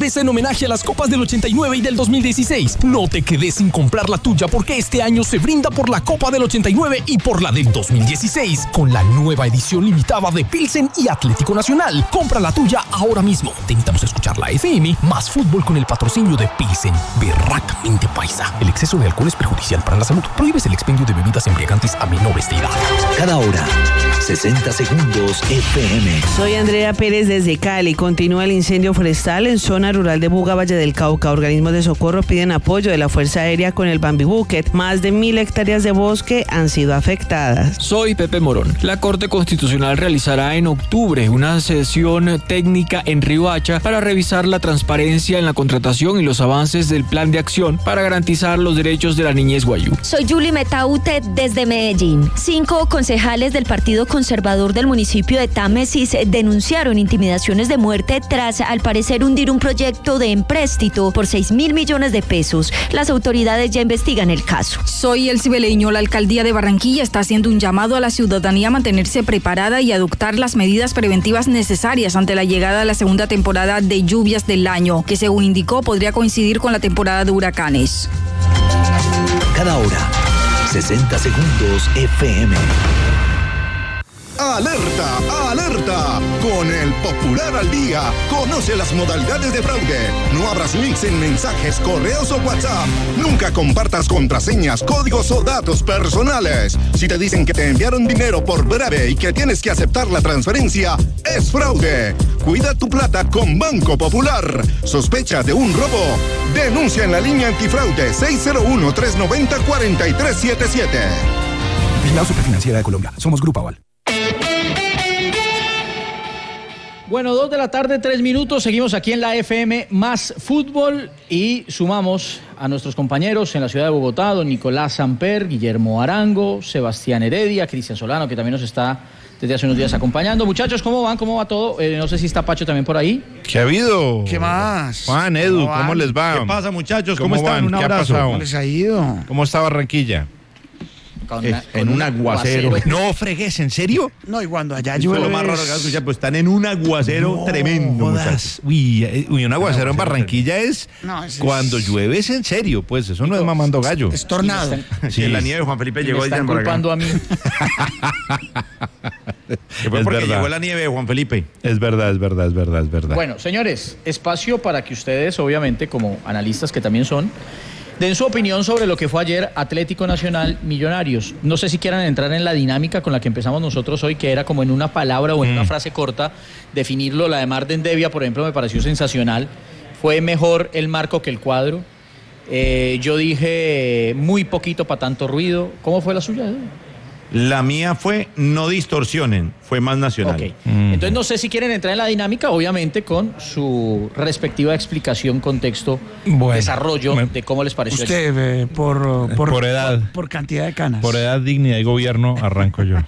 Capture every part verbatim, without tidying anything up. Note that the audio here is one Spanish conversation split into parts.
regresa en homenaje a las copas del ochenta y nueve y del dos mil dieciséis. No te quedes sin comprar la tuya porque este año se brinda por la Copa del ochenta y nueve y por la del dos mil dieciséis con la nueva edición limitada de Pilsen y Atlético Nacional. Compra la tuya ahora mismo. Te invitamos a escuchar la F M más fútbol con el patrocinio de Pilsen. Berracamente paisa. El exceso de alcohol es perjudicial para la salud. Prohíbes el expendio de bebidas embriagantes a menores de edad. Cada hora, sesenta segundos F M. Soy Andrea Pérez desde Cali. Continúa el incendio forestal en zona rural de Buga, Valle del Cauca. Organismos de socorro piden apoyo de la Fuerza Aérea con el Bambi Bucket. Más de mil hectáreas de bosque han sido afectadas. Soy Pepe Morón. La Corte Constitucional realizará en octubre una sesión técnica en Riohacha para revisar la transparencia en la contratación y los avances del plan de acción para garantizar los derechos de la niñez guayú. Soy Julie Metaute desde Medellín. Cinco concejales del Partido Conservador del municipio de Támesis denunciaron intimidaciones de muerte tras, al parecer, hundir un proyecto de empréstito por seis mil millones de pesos. Las autoridades ya investigan el caso. Soy Elsie Beleño. La alcaldía de Barranquilla está haciendo un llamado a la ciudadanía a mantenerse preparada y adoptar las medidas preventivas necesarias ante la llegada de la segunda temporada de lluvias del año, que según indicó podría coincidir con la temporada de huracanes. Cada hora, sesenta segundos F M. ¡Alerta! ¡Alerta! Con el Popular al Día, conoce las modalidades de fraude. No abras links en mensajes, correos o WhatsApp. Nunca compartas contraseñas, códigos o datos personales. Si te dicen que te enviaron dinero por breve y que tienes que aceptar la transferencia, es fraude. Cuida tu plata con Banco Popular. ¿Sospecha de un robo? Denuncia en la línea antifraude seis cero uno, tres nueve cero, cuatro tres siete siete. Vigilado Superfinanciera de Colombia. Somos Grupo Aval. Bueno, dos de la tarde, tres minutos. Seguimos aquí en la F M más fútbol y sumamos a nuestros compañeros en la ciudad de Bogotá, don Nicolás Samper, Guillermo Arango, Sebastián Heredia, Cristian Solano, que también nos está desde hace unos días acompañando. Muchachos, ¿cómo van? ¿Cómo va todo? Eh, no sé si está Pacho también por ahí. ¿Qué ha habido? ¿Qué más? Juan, Edu, ¿cómo, ¿cómo les va? ¿Qué pasa, muchachos? ¿Cómo, ¿Cómo están? van? Un ¿Qué abrazo. ha pasado? ¿Cómo les ha ido? ¿Cómo está Barranquilla? Con una, en con un aguacero. aguacero. No fregues, ¿en serio? No, y cuando allá llueve. Lo más raro que escuchar, pues están en un aguacero no, tremendo, muchachos. Uy, uy, un aguacero en Barranquilla es no, cuando es... llueve es en serio, pues eso no es mamando gallo. Es tornado. Sí. En la nieve Juan Felipe llegó. Me están culpando a mí. Que fue es porque verdad. llegó la nieve, Juan Felipe. Es verdad, es verdad, es verdad, es verdad. Bueno, señores, espacio para que ustedes, obviamente, como analistas que también son, den su opinión sobre lo que fue ayer Atlético Nacional Millonarios. No sé si quieran entrar en la dinámica con la que empezamos nosotros hoy, que era como en una palabra o en mm. una frase corta, definirlo. La de Marden Devia, por ejemplo, me pareció sensacional. Fue mejor el marco que el cuadro. Eh, yo dije muy poquito para tanto ruido. ¿Cómo fue la suya? La mía fue no distorsionen, fue más Nacional. Okay. Mm. Entonces no sé si quieren entrar en la dinámica, obviamente con su respectiva explicación, contexto, bueno, desarrollo me, de cómo les pareció. Usted, eh, por, por, por edad. Por, por cantidad de canas. Por edad, dignidad y gobierno, arranco yo.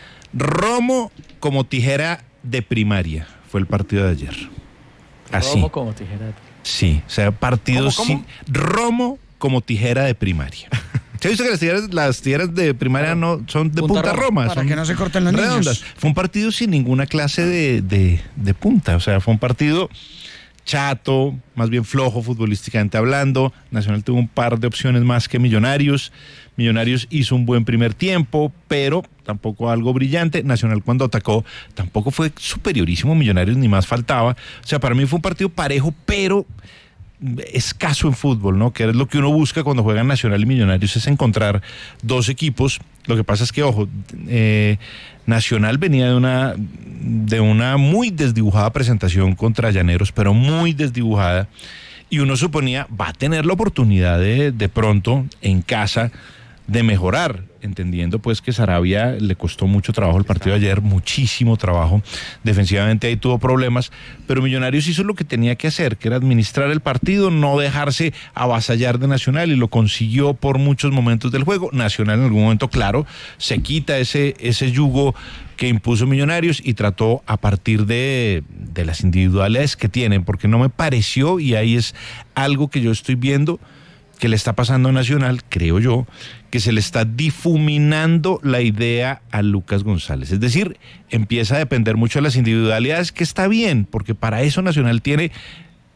Romo como tijera de primaria, fue el partido de ayer. Así. Romo como tijera de primaria. Sí, o sea, partido ¿Cómo, cómo? sin... Romo como tijera de primaria. ¿Se ha visto que las tijeras, las tijeras de primaria no son de punta, punta roma? Para son que no se corten los redondas. niños. Fue un partido sin ninguna clase de, de, de punta. O sea, fue un partido chato, más bien flojo futbolísticamente hablando. Nacional tuvo un par de opciones más que Millonarios. Millonarios hizo un buen primer tiempo, pero tampoco algo brillante. Nacional cuando atacó tampoco fue superiorísimo. Millonarios ni más faltaba. O sea, para mí fue un partido parejo, pero escaso en fútbol, ¿no? Que es lo que uno busca cuando juegan Nacional y Millonarios, es encontrar dos equipos. Lo que pasa es que, ojo, eh, Nacional venía de una de una muy desdibujada presentación contra Llaneros, pero muy desdibujada, y uno suponía va a tener la oportunidad de, de pronto en casa de mejorar, entendiendo pues que Sarabia le costó mucho trabajo el partido de ayer, muchísimo trabajo, defensivamente ahí tuvo problemas, pero Millonarios hizo lo que tenía que hacer, que era administrar el partido, no dejarse avasallar de Nacional, y lo consiguió por muchos momentos del juego. Nacional en algún momento, claro, se quita ese, ese yugo que impuso Millonarios y trató a partir de, de las individualidades que tienen, porque no me pareció, y ahí es algo que yo estoy viendo que le está pasando a Nacional, creo yo, que se le está difuminando la idea a Lucas González. Es decir, empieza a depender mucho de las individualidades, que está bien, porque para eso Nacional tiene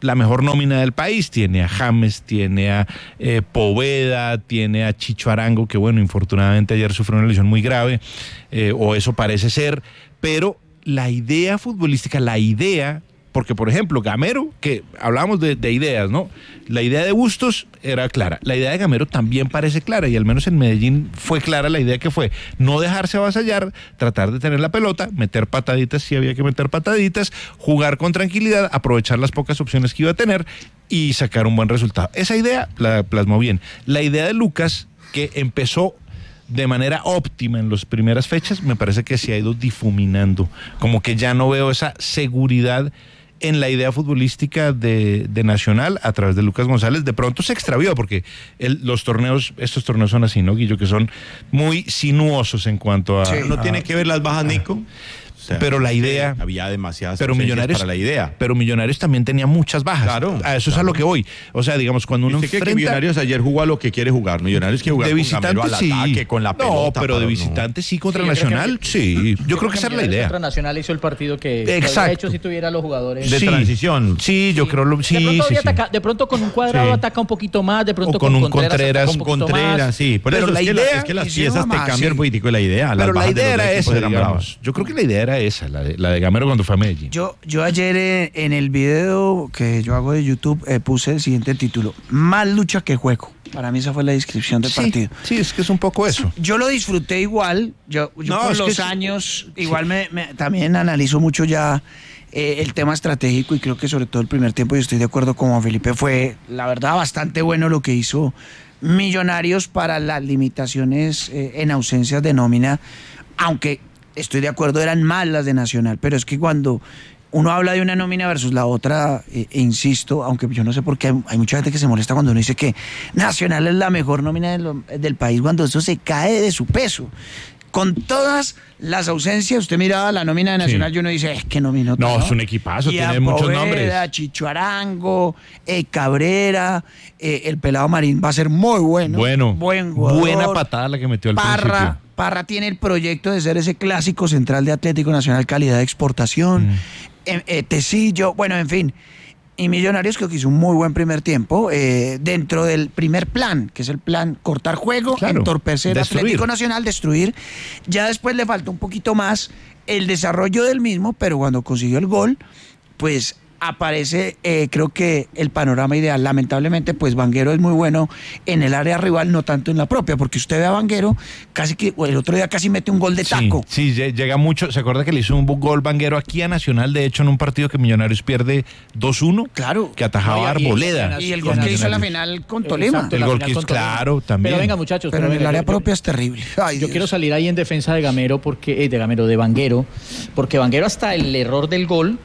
la mejor nómina del país. Tiene a James, tiene a eh, Poveda, tiene a Chicho Arango, que bueno, infortunadamente ayer sufrió una lesión muy grave, eh, o eso parece ser, pero la idea futbolística, la idea, porque por ejemplo, Gamero, que hablábamos de, de ideas, ¿no? La idea de Bustos era clara, la idea de Gamero también parece clara, y al menos en Medellín fue clara la idea que fue no dejarse avasallar, tratar de tener la pelota, meter pataditas si había que meter pataditas, jugar con tranquilidad, aprovechar las pocas opciones que iba a tener y sacar un buen resultado. Esa idea la plasmó bien. La idea de Lucas, que empezó de manera óptima en las primeras fechas, me parece que se ha ido difuminando, como que ya no veo esa seguridad en la idea futbolística de, de Nacional a través de Lucas González. De pronto se extravió, porque el, los torneos, estos torneos son así, ¿no, Guillo? Que son muy sinuosos en cuanto a... Sí, no a, tiene que ver las bajas, Nico. O sea, pero la idea... Había demasiadas pero Millonarios, para la idea. Pero Millonarios también tenía muchas bajas. Claro. A eso claro. es a lo que voy. O sea, digamos, cuando uno enfrenta... que Millonarios ayer jugó a lo que quiere jugar. Millonarios quiere jugar de visitante, con Gamero al sí. ataque, con la pelota. No, pero de para visitante no. sí, contra sí, Nacional, que, sí. Yo, yo creo que esa es la idea. Contra Nacional hizo el partido que, Exacto. que había hecho si tuviera los jugadores. De sí. transición. Sí, yo sí. creo lo, sí, de, pronto sí, sí. Ataca, de pronto con un cuadrado sí. ataca un poquito más, de pronto o con, con un Contreras. Con Contreras, sí. Por pero eso la es, que idea, la, es que las piezas más, te cambian sí. un poquitico la idea. Pero la idea era esa, eran digamos. Yo creo que la idea era esa, la de, la de Gamero cuando fue a Medellín. Yo, yo ayer eh, en el video que yo hago de YouTube eh, puse el siguiente título: más lucha que juego. Para mí esa fue la descripción del sí, partido. Sí, es que es un poco eso. Yo lo disfruté igual. Yo, yo No, con es los que años sí. igual me, me- también analizo mucho ya eh, el tema estratégico, y creo que sobre todo el primer tiempo, y estoy de acuerdo con Juan Felipe, fue la verdad bastante bueno lo que hizo Millonarios para las limitaciones eh, en ausencias de nómina, aunque estoy de acuerdo, eran más las de Nacional, pero es que cuando uno habla de una nómina versus la otra, eh, e insisto, aunque yo no sé por qué hay, hay mucha gente que se molesta cuando uno dice que Nacional es la mejor nómina de lo- del país, cuando eso se cae de su peso. Con todas las ausencias, usted miraba la nómina de Nacional Sí. y uno dice, es que nómina. No, es un equipazo, tiene muchos nombres. Chicho Arango, eh, Cabrera, eh, el pelado Marín va a ser muy bueno. Bueno, buen jugador. buena patada la que metió al Parra, principio. Parra tiene el proyecto de ser ese clásico central de Atlético Nacional, calidad de exportación. Mm. Eh, eh, Tecillo, bueno, en fin. Y Millonarios creo que hizo un muy buen primer tiempo eh, dentro del primer plan, que es el plan cortar juego, Claro, entorpecer destruir. Atlético Nacional, destruir. Ya después le faltó un poquito más el desarrollo del mismo, pero cuando consiguió el gol, pues aparece, eh, creo que el panorama ideal. Lamentablemente, pues Vanguero es muy bueno en el área rival, no tanto en la propia, porque usted ve a Vanguero, casi que el otro día casi mete un gol de taco. Sí, sí, llega mucho. ¿Se acuerda que le hizo un gol Vanguero aquí a Nacional, de hecho, en un partido que Millonarios pierde dos uno? Claro. Que atajaba a No, y- y- Arboleda. Y el gol que hizo en la final con Tolima. Exacto, El la gol final que es con Tolima. claro, también. Pero venga, muchachos. Pero en el venga, área yo- propia es terrible. Ay, Yo Dios. quiero salir ahí en defensa de Gamero, porque eh, de Gamero, de Vanguero, porque Vanguero hasta el error del gol,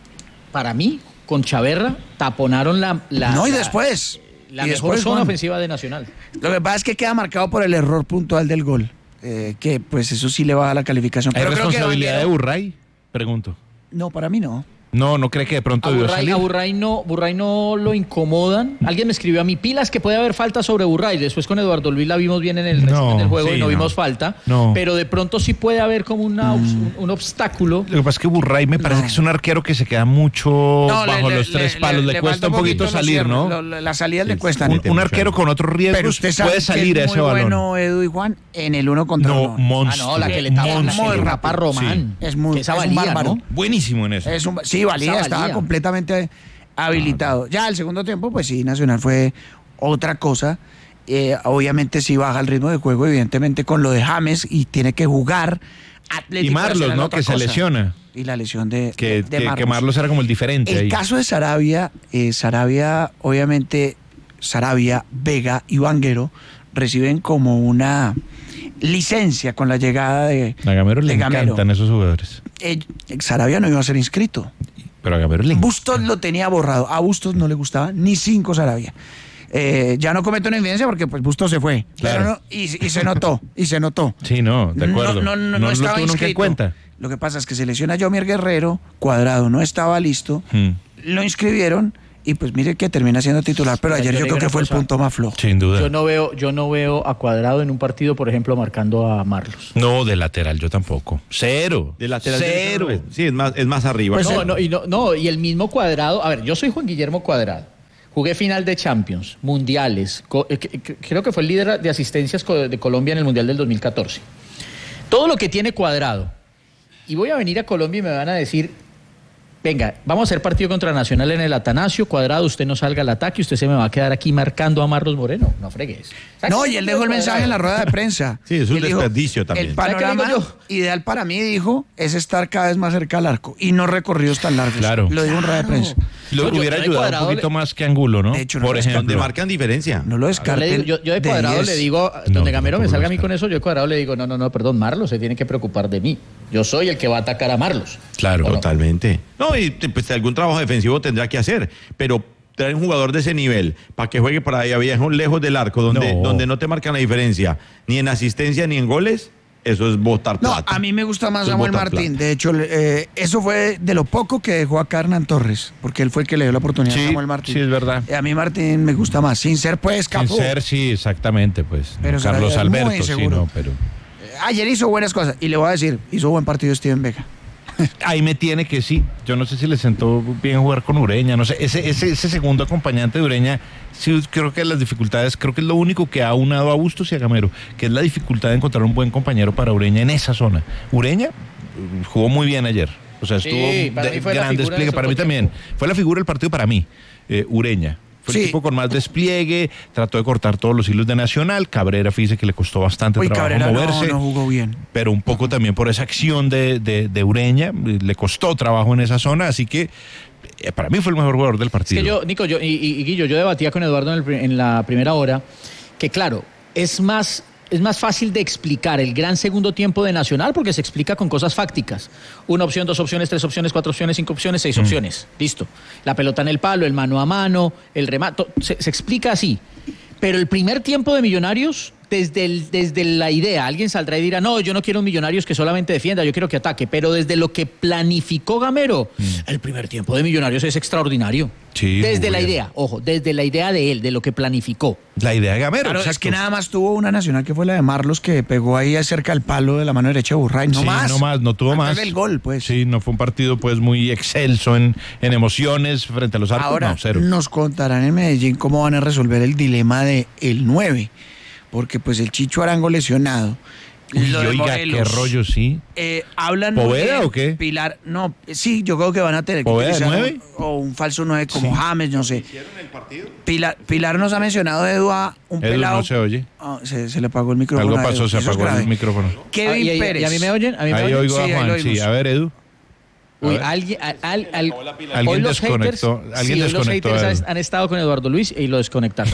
para mí, con Chaverra, taponaron la, la, No, y la- después. la y mejor después, zona Juan. ofensiva de Nacional. Lo que pasa es que queda marcado por el error puntual del gol. eh, que pues eso sí le baja la calificación. ¿Hay Pero creo que responsabilidad de Vanguero- Burray? Pregunto. No, para mí no. No, ¿no cree que de pronto A debió Burray, salir? a Burray no, Burray no lo incomodan. Alguien me escribió a mí, pilas que puede haber falta sobre Burray. Después con Eduardo Luis la vimos bien en el resumen No, del juego sí, y no, no. vimos falta. No. Pero de pronto sí puede haber como una, obs- un, un obstáculo. Lo que pasa es que Burray me parece No. que es un arquero que se queda mucho No, le- bajo le- los tres le- palos. Le, le cuesta falta un poquito los salir, cierres, ¿no? lo- lo- Las salidas le Sí, cuestan. sí, Un, un arquero con otros riesgos Pero usted sabe puede salir que a es ese muy balón. bueno, Edu y Juan, en el uno contra No, uno. Ah, monstruo. no, la que le tapa, la que monstruo. le tapa a Román. Es muy, Que esa es un valía, bárbaro. ¿no? Buenísimo en eso. Es un- sí, valía, Esa estaba valía. completamente habilitado. Ya el segundo tiempo, pues sí, Nacional fue otra cosa. Eh, obviamente sí baja el ritmo de juego, evidentemente con lo de James, y tiene que jugar Atlético Y Marlos, Nacional, ¿no? otra Que se cosa. lesiona. Y la lesión de, Que, de que- Marlos. que Marlos era como el diferente El ahí. caso de Sarabia, eh, Sarabia, obviamente, Sarabia, Vega y Vanguero reciben como una licencia con la llegada de, A Gamero le de Gamero. encantan esos jugadores. Eh, Sarabia no iba a ser inscrito. Pero a Gamero le encanta. Bustos lo tenía borrado. A Bustos no le gustaba ni cinco Sarabia. Eh, ya no comete una infidencia porque pues Bustos se fue. Claro. Pero no- y, y se notó, y se notó. Sí, no, de acuerdo. No, no, no, no lo estaba tuvo nunca en inscrito. cuenta. Lo que pasa es que se lesiona Yomier Guerrero, Cuadrado no estaba listo, Hmm. lo inscribieron y pues mire que termina siendo titular, pero, pero ayer yo, yo creo que fue cosa, el punto más flojo. Sin duda. Yo no veo, yo no veo a Cuadrado en un partido, por ejemplo, marcando a Marlos. No, de lateral yo tampoco. Cero. De lateral cero. Sí, es más, es más arriba. Pues no, no, y no, no, y el mismo Cuadrado, a ver, yo soy Juan Guillermo Cuadrado. Jugué final de Champions, mundiales, co- eh, creo que fue el líder de asistencias de Colombia en el Mundial del dos mil catorce. Todo lo que tiene Cuadrado. Y voy a venir a Colombia y me van a decir, venga, vamos a hacer partido contra Nacional en el Atanasio, Cuadrado, usted no salga al ataque, usted se me va a quedar aquí marcando a Marlos Moreno. No fregues. No, y él dejó el mensaje en la rueda de prensa. Sí, es un él desperdicio dijo, también. El panorama ideal para mí, dijo, es estar cada vez más cerca al arco y no recorridos tan largos. Claro. Lo dijo en rueda de prensa. Lo No, yo- hubiera yo de ayudado Cuadrado un poquito le- más que Angulo, ¿no? De hecho, no Por lo ejemplo. Donde marcan diferencia. No lo Yo, descarten. le digo- yo- yo de Cuadrado diez. le digo, No, donde Gamero me tampoco salga lo a mí con descarto. eso, yo de Cuadrado le digo, no, no, no, perdón, Marlos se tiene que preocupar de mí. Yo soy el que va a atacar a Marlos. Claro. ¿O no? Totalmente. No, y pues algún trabajo defensivo tendrá que hacer, pero traer un jugador de ese nivel para que juegue por ahí viejo lejos del arco, donde No. donde no te marcan la diferencia, ni en asistencia ni en goles, eso es botar No, plata. a mí me gusta más Eso es Samuel botar Martín. plata. De hecho, eh, eso fue de lo poco que dejó acá Hernán Torres, porque él fue el que le dio la oportunidad Sí, a Samuel Martín. sí, es verdad. Eh, a mí Martín me gusta más, sin ser pues Sin capo. ser, sí, exactamente, pues. Pero no, será Carlos muy Alberto, sí, inseguro. no, pero... Ayer hizo buenas cosas, y le voy a decir, hizo buen partido Steven Vega. Ahí me tiene que sí. Yo no sé si le sentó bien jugar con Ureña, no sé. Ese, ese, ese segundo acompañante de Ureña, sí, creo que las dificultades, creo que es lo único que ha unado a Bustos y a Gamero, que es la dificultad de encontrar un buen compañero para Ureña en esa zona. Ureña eh, jugó muy bien ayer. O sea, estuvo Sí, para de mí fue la gran figura despliegue. del Para mí segundo también. tiempo. Fue la figura del partido para mí, eh, Ureña. Fue el Sí. tipo con más despliegue, trató de cortar todos los hilos de Nacional. Cabrera, fíjese que le costó bastante Uy, trabajo Cabrera no, moverse. no jugó bien. Pero un poco también por esa acción de, de, de Ureña, le costó trabajo en esa zona, así que eh, para mí fue el mejor jugador del Es partido. que yo, Nico, yo, y, y- y Guillo, yo debatía con Eduardo en, el pri- en la primera hora que, claro, es más, es más fácil de explicar el gran segundo tiempo de Nacional porque se explica con cosas fácticas. Una opción, dos opciones, tres opciones, cuatro opciones, cinco opciones, seis opciones. Listo. La pelota en el palo, el mano a mano, el remate, se, se explica así. Pero el primer tiempo de Millonarios, desde, el, desde la idea, alguien saldrá y dirá, no, yo no quiero un Millonarios que solamente defienda, yo quiero que ataque. Pero desde lo que planificó Gamero, el primer tiempo de Millonarios es extraordinario. Sí, desde muy la bien. idea, ojo, desde la idea de él, de lo que planificó. La idea de Gamero, Claro, es exacto. que nada más tuvo una nacional que fue la de Marlos, que pegó ahí cerca del palo de la mano derecha de Burray. No Sí, más. no más, no tuvo Antes más. del gol, pues. Sí, no fue un partido pues muy excelso en, en emociones frente a los arcos, Ahora no, cero. nos contarán en Medellín cómo van a resolver el dilema de el nueve, porque pues el Chicho Arango lesionado. Uy, lo de oiga, Morelos, qué rollo, sí. eh, hablan muy ¿Poveda bien, o qué? Pilar, no, sí, yo creo que van a tener que ¿Poveda de utilizar nueve? un- o un falso nueve como Sí. James, no sé. Pilar, Pilar nos ha mencionado, Edu, a un Edu, pelado. no se oye. Ah, se, se le apagó el micrófono. Algo a pasó, Edu, se eso es apagó grave. el micrófono. Kevin Ah, y, y- Pérez. ¿Y a mí me oyen? ¿A mí me Ahí oyen? oigo Sí, a ahí lo Juan, oímos. sí, a ver, Edu. A Uy, ver. alguien, al- al- al- Alguien hoy los desconectó, haters, alguien sí, hoy los desconectó a haters Edu. han, han estado con Eduardo Luis y lo desconectaron.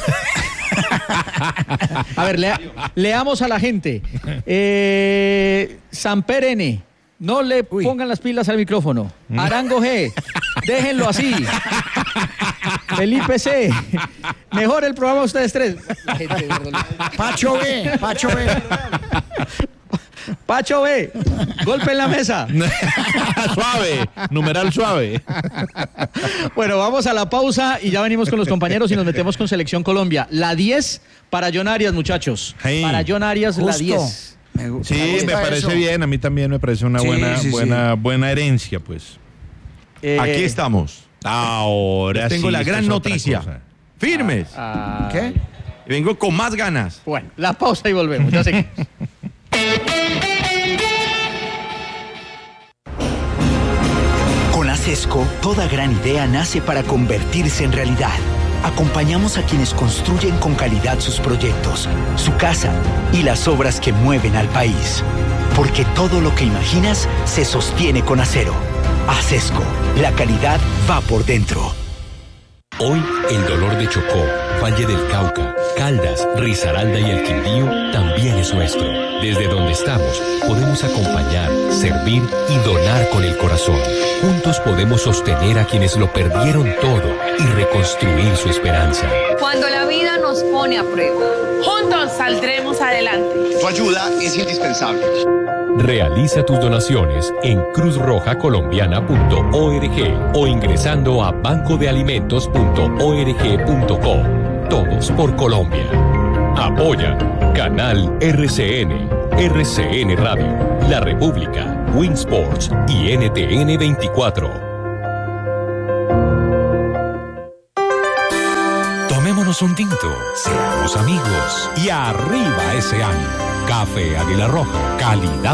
A ver, lea- leamos a la gente. Eh, Samper N, no le pongan las pilas al micrófono. Arango G, déjenlo así. Felipe C, mejor el programa ustedes tres. La gente de Eduardo Luis. Pacho B, Pacho B. Pacho B, golpe en la mesa. Suave, numeral suave. Bueno, vamos a la pausa y ya venimos con los compañeros y nos metemos con Selección Colombia. La diez para John Arias, muchachos. Hey, para John Arias, la justo. diez. Me gu- Sí, gusta me parece eso. bien, a mí también me parece una Sí, buena, sí, sí. buena, buena herencia, pues. Eh, Aquí estamos. Ahora Les tengo sí, la esta gran es otra noticia. cosa. Firmes. ah, ¿Qué? Vengo con más ganas. Bueno, la pausa y volvemos. Ya sé. Con Acesco, toda gran idea nace para convertirse en realidad. Acompañamos a quienes construyen con calidad sus proyectos, su casa y las obras que mueven al país. Porque todo lo que imaginas se sostiene con acero. Acesco, la calidad va por dentro. Hoy el dolor de Chocó, Valle del Cauca, Caldas, Risaralda y el Quindío también es nuestro. Desde donde estamos, podemos acompañar, servir y donar con el corazón. Juntos podemos sostener a quienes lo perdieron todo y reconstruir su esperanza. Cuando la vida nos pone a prueba, juntos saldremos adelante. Tu ayuda es indispensable. Realiza tus donaciones en cruz roja colombiana punto org o ingresando a banco de alimentos punto org punto co. Todos por Colombia. Apoya Canal R C N, R C N Radio, La República, Winsports y N T N veinticuatro. Tomémonos un tinto, seamos amigos y arriba ese año. Café Águila Roja, calidad